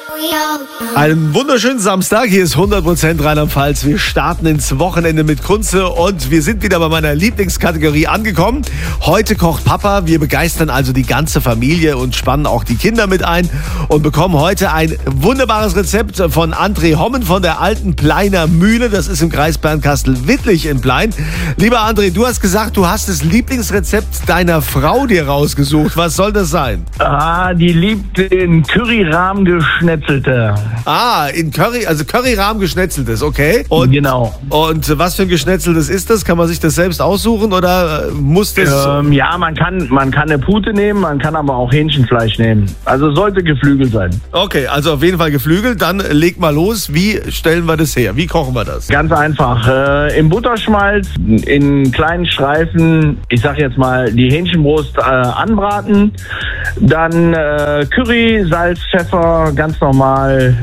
Einen wunderschönen Samstag, hier ist 100% Rheinland-Pfalz. Wir starten ins Wochenende mit Kunze und wir sind wieder bei meiner Lieblingskategorie angekommen. Heute kocht Papa, wir begeistern also die ganze Familie und spannen auch die Kinder mit ein und bekommen heute ein wunderbares Rezept von André Hommen von der alten Pleiner Mühle. Das ist im Kreis Bernkastel-Wittlich in Plein. Lieber André, du hast gesagt, du hast das Lieblingsrezept deiner Frau dir rausgesucht. Was soll das sein? Die liebt den Curryrahm geschnetzelte. In Curry, also Curryrahm geschnetzeltes, okay. Und, genau. Und was für ein geschnetzeltes ist das? Kann man sich das selbst aussuchen oder muss das... Ja, man kann eine Pute nehmen, man kann aber auch Hähnchenfleisch nehmen. Also sollte geflügelt sein. Okay, also auf jeden Fall geflügelt. Dann leg mal los. Wie stellen wir das her? Wie kochen wir das? Ganz einfach. Im Butterschmalz in kleinen Streifen, ich sag jetzt mal, die Hähnchenbrust anbraten. Dann Curry, Salz, Pfeffer, ganz normal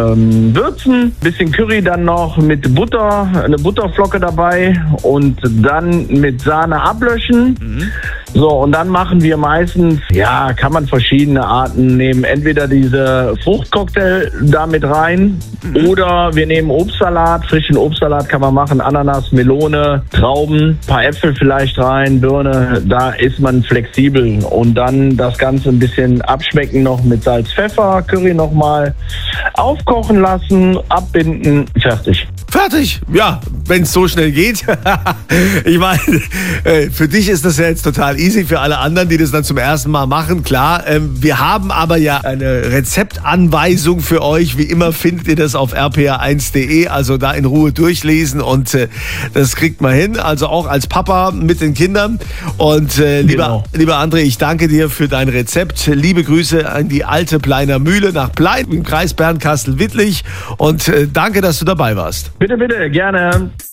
würzen. Bisschen Curry dann noch mit Butter, eine Butterflocke dabei und dann mit Sahne ablöschen. So, und dann machen wir meistens, kann man verschiedene Arten nehmen. Entweder diese Fruchtcocktail da mit rein oder wir nehmen Obstsalat. Frischen Obstsalat kann man machen. Ananas, Melone, Trauben, paar Äpfel vielleicht rein, Birne. Da ist man flexibel. Und dann das Ganze ein bisschen abschmecken noch mit Salz, Pfeffer, Curry nochmal. Aufkochen lassen, abbinden, fertig. Fertig? Ja, wenn es so schnell geht. Ich meine, für dich ist das ja jetzt total easy, für alle anderen, die das dann zum ersten Mal machen, klar. Wir haben aber ja eine Rezeptanweisung für euch. Wie immer findet ihr das auf rpa1.de, also da in Ruhe durchlesen und das kriegt man hin, also auch als Papa mit den Kindern. Und lieber André, ich danke dir für dein Rezept. Liebe Grüße an die alte Pleiner Mühle nach Plein im Kreis Bernkastel-Wittlich und danke, dass du dabei warst. Bitte, bitte, gerne.